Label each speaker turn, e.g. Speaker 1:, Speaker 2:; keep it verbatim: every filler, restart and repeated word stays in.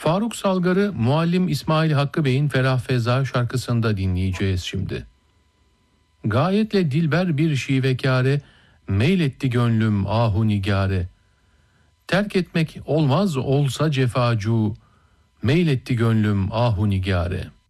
Speaker 1: Faruk Salgar'ı Muallim İsmail Hakkı Bey'in Ferah Feza şarkısında dinleyeceğiz şimdi. Gayetle dilber bir şivekâre, meyletti gönlüm ahu nigâre. Terk etmek olmaz olsa cefacu, meyletti gönlüm ahu nigâre.